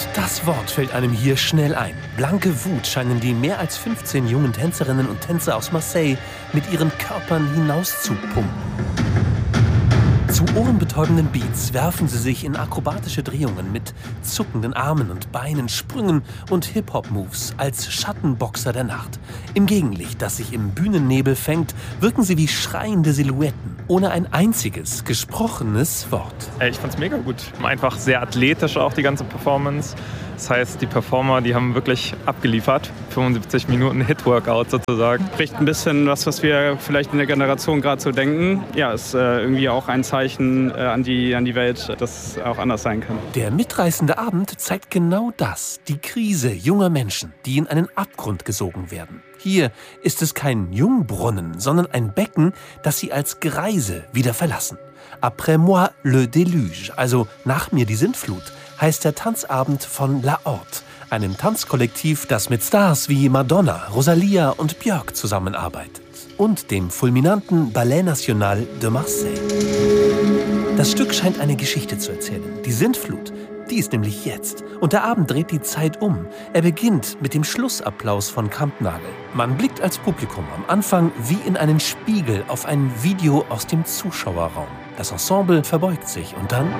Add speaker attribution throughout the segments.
Speaker 1: das Wort fällt einem hier schnell ein. Blanke Wut scheinen die mehr als 15 jungen Tänzerinnen und Tänzer aus Marseille mit ihren Körpern hinauszupumpen. Zu ohrenbetäubenden Beats werfen sie sich in akrobatische Drehungen mit zuckenden Armen und Beinen, Sprüngen und Hip-Hop-Moves als Schattenboxer der Nacht. Im Gegenlicht, das sich im Bühnennebel fängt, wirken sie wie schreiende Silhouetten, ohne ein einziges gesprochenes Wort.
Speaker 2: Ich fand's mega gut. Einfach sehr athletisch auch die ganze Performance. Das heißt, die Performer, die haben wirklich abgeliefert. 75 Minuten Hit-Workout sozusagen.
Speaker 3: Spricht ein bisschen was wir vielleicht in der Generation gerade so denken. Ja, ist irgendwie auch ein Zeichen an die Welt, dass es auch anders sein kann.
Speaker 1: Der mitreißende Abend zeigt genau das. Die Krise junger Menschen, die in einen Abgrund gesogen werden. Hier ist es kein Jungbrunnen, sondern ein Becken, das sie als Greise wieder verlassen. Après moi le déluge, also nach mir die Sintflut, heißt der Tanzabend von La Horte, einem Tanzkollektiv, das mit Stars wie Madonna, Rosalia und Björk zusammenarbeitet. Und dem fulminanten Ballet National de Marseille. Das Stück scheint eine Geschichte zu erzählen. Die Sintflut, die ist nämlich jetzt. Und der Abend dreht die Zeit um. Er beginnt mit dem Schlussapplaus von Kampnagel. Man blickt als Publikum am Anfang wie in einen Spiegel auf ein Video aus dem Zuschauerraum. Das Ensemble verbeugt sich und dann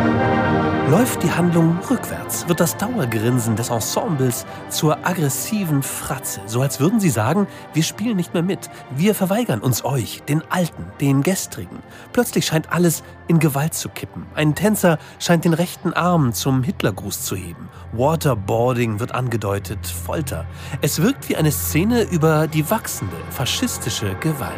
Speaker 1: läuft die Handlung rückwärts, wird das Dauergrinsen des Ensembles zur aggressiven Fratze. So als würden sie sagen, wir spielen nicht mehr mit, wir verweigern uns euch, den Alten, den Gestrigen. Plötzlich scheint alles in Gewalt zu kippen. Ein Tänzer scheint den rechten Arm zum Hitlergruß zu heben. Waterboarding wird angedeutet, Folter. Es wirkt wie eine Szene über die wachsende faschistische Gewalt.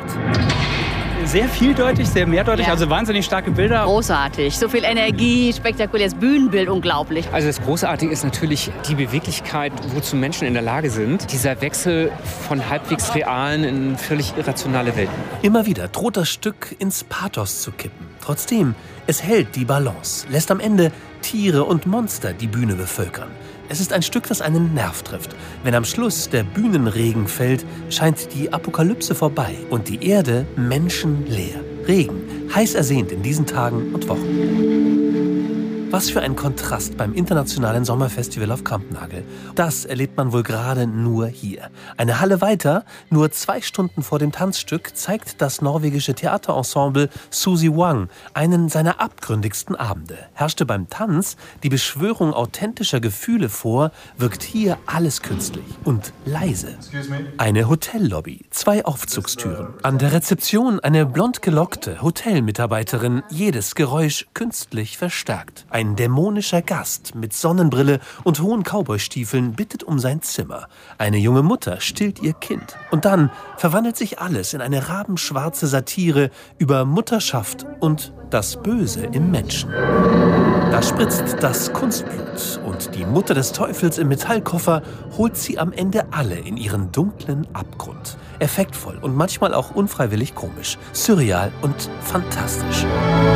Speaker 3: Sehr vieldeutig, sehr mehrdeutig, also wahnsinnig starke Bilder.
Speaker 4: Großartig, so viel Energie, spektakuläres Bühnenbild, unglaublich.
Speaker 5: Also das Großartige ist natürlich die Beweglichkeit, wozu Menschen in der Lage sind. Dieser Wechsel von halbwegs realen in völlig irrationale Welten.
Speaker 1: Immer wieder droht das Stück ins Pathos zu kippen. Trotzdem, es hält die Balance, lässt am Ende Tiere und Monster die Bühne bevölkern. Es ist ein Stück, das einen Nerv trifft. Wenn am Schluss der Bühnenregen fällt, scheint die Apokalypse vorbei und die Erde menschenleer. Regen, heiß ersehnt in diesen Tagen und Wochen. Was für ein Kontrast beim Internationalen Sommerfestival auf Kampnagel. Das erlebt man wohl gerade nur hier. Eine Halle weiter, nur 2 Stunden vor dem Tanzstück, zeigt das norwegische Theaterensemble Susi Wang einen seiner abgründigsten Abende. Herrschte beim Tanz die Beschwörung authentischer Gefühle vor, wirkt hier alles künstlich und leise. Eine Hotellobby, 2 Aufzugstüren. An der Rezeption eine blond gelockte Hotelmitarbeiterin, jedes Geräusch künstlich verstärkt. Ein dämonischer Gast mit Sonnenbrille und hohen Cowboystiefeln bittet um sein Zimmer. Eine junge Mutter stillt ihr Kind. Und dann verwandelt sich alles in eine rabenschwarze Satire über Mutterschaft und das Böse im Menschen. Da spritzt das Kunstblut und die Mutter des Teufels im Metallkoffer holt sie am Ende alle in ihren dunklen Abgrund. Effektvoll und manchmal auch unfreiwillig komisch, surreal und fantastisch.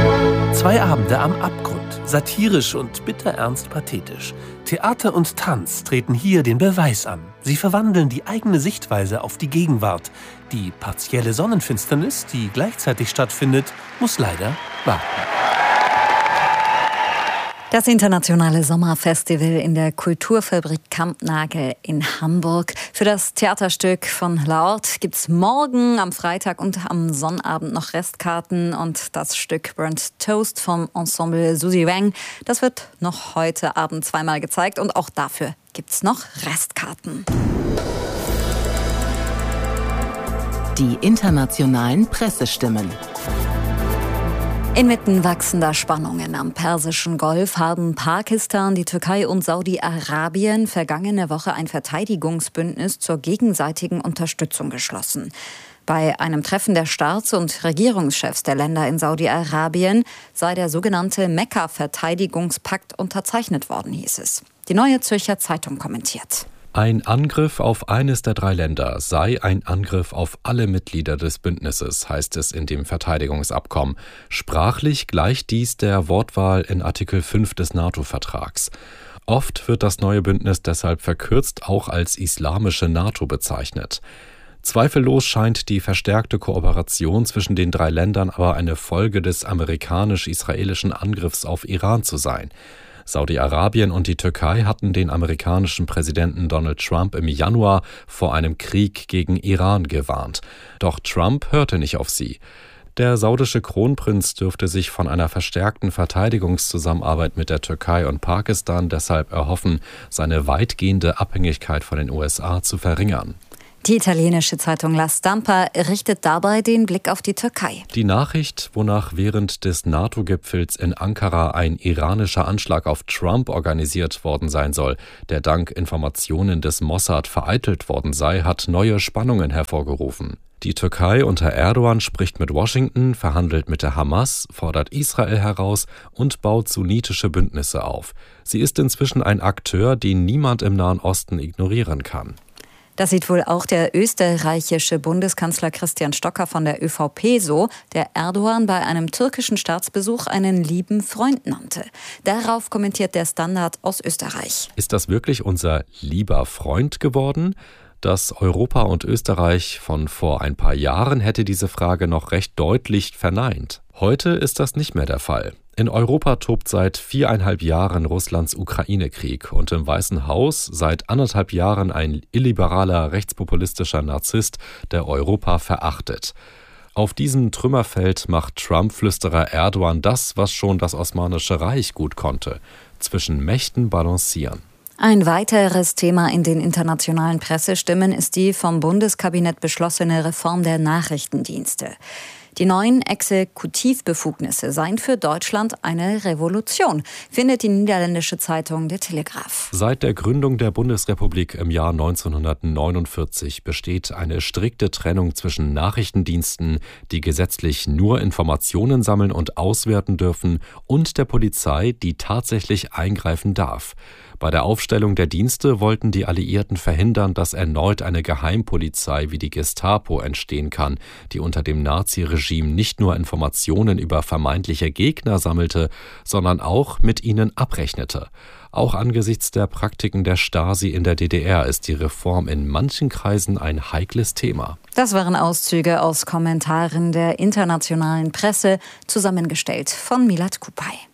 Speaker 1: 2 Abende am Abgrund, satirisch und bitterernst pathetisch. Theater und Tanz treten hier den Beweis an. Sie verwandeln die eigene Sichtweise auf die Gegenwart. Die partielle Sonnenfinsternis, die gleichzeitig stattfindet, muss leider warten.
Speaker 6: Das Internationale Sommerfestival in der Kulturfabrik Kampnagel in Hamburg. Für das Theaterstück von La Horte gibt es morgen am Freitag und am Sonnabend noch Restkarten. Und das Stück Burnt Toast vom Ensemble Susi Wang, das wird noch heute Abend 2-mal gezeigt. Und auch dafür gibt es noch Restkarten.
Speaker 7: Die internationalen Pressestimmen.
Speaker 6: Inmitten wachsender Spannungen am Persischen Golf haben Pakistan, die Türkei und Saudi-Arabien vergangene Woche ein Verteidigungsbündnis zur gegenseitigen Unterstützung geschlossen. Bei einem Treffen der Staats- und Regierungschefs der Länder in Saudi-Arabien sei der sogenannte Mekka-Verteidigungspakt unterzeichnet worden, hieß es. Die Neue Zürcher Zeitung kommentiert.
Speaker 8: Ein Angriff auf eines der 3 Länder sei ein Angriff auf alle Mitglieder des Bündnisses, heißt es in dem Verteidigungsabkommen. Sprachlich gleicht dies der Wortwahl in Artikel 5 des NATO-Vertrags. Oft wird das neue Bündnis deshalb verkürzt auch als islamische NATO bezeichnet. Zweifellos scheint die verstärkte Kooperation zwischen den 3 Ländern aber eine Folge des amerikanisch-israelischen Angriffs auf Iran zu sein. Saudi-Arabien und die Türkei hatten den amerikanischen Präsidenten Donald Trump im Januar vor einem Krieg gegen Iran gewarnt. Doch Trump hörte nicht auf sie. Der saudische Kronprinz dürfte sich von einer verstärkten Verteidigungszusammenarbeit mit der Türkei und Pakistan deshalb erhoffen, seine weitgehende Abhängigkeit von den USA zu verringern.
Speaker 6: Die italienische Zeitung La Stampa richtet dabei den Blick auf die Türkei.
Speaker 8: Die Nachricht, wonach während des NATO-Gipfels in Ankara ein iranischer Anschlag auf Trump organisiert worden sein soll, der dank Informationen des Mossad vereitelt worden sei, hat neue Spannungen hervorgerufen. Die Türkei unter Erdogan spricht mit Washington, verhandelt mit der Hamas, fordert Israel heraus und baut sunnitische Bündnisse auf. Sie ist inzwischen ein Akteur, den niemand im Nahen Osten ignorieren kann.
Speaker 6: Das sieht wohl auch der österreichische Bundeskanzler Christian Stocker von der ÖVP so, der Erdogan bei einem türkischen Staatsbesuch einen lieben Freund nannte. Darauf kommentiert der Standard aus Österreich.
Speaker 8: Ist das wirklich unser lieber Freund geworden? Das Europa und Österreich von vor ein paar Jahren hätte diese Frage noch recht deutlich verneint. Heute ist das nicht mehr der Fall. In Europa tobt seit 4,5 Jahren Russlands Ukraine-Krieg und im Weißen Haus seit 1,5 Jahren ein illiberaler, rechtspopulistischer Narzisst, der Europa verachtet. Auf diesem Trümmerfeld macht Trump-Flüsterer Erdogan das, was schon das Osmanische Reich gut konnte: zwischen Mächten balancieren.
Speaker 6: Ein weiteres Thema in den internationalen Pressestimmen ist die vom Bundeskabinett beschlossene Reform der Nachrichtendienste. Die neuen Exekutivbefugnisse seien für Deutschland eine Revolution, findet die niederländische Zeitung Der Telegraph.
Speaker 8: Seit der Gründung der Bundesrepublik im Jahr 1949 besteht eine strikte Trennung zwischen Nachrichtendiensten, die gesetzlich nur Informationen sammeln und auswerten dürfen, und der Polizei, die tatsächlich eingreifen darf. Bei der Aufstellung der Dienste wollten die Alliierten verhindern, dass erneut eine Geheimpolizei wie die Gestapo entstehen kann, die unter dem Naziregime nicht nur Informationen über vermeintliche Gegner sammelte, sondern auch mit ihnen abrechnete. Auch angesichts der Praktiken der Stasi in der DDR ist die Reform in manchen Kreisen ein heikles Thema.
Speaker 6: Das waren Auszüge aus Kommentaren der internationalen Presse, zusammengestellt von Milad Kupay.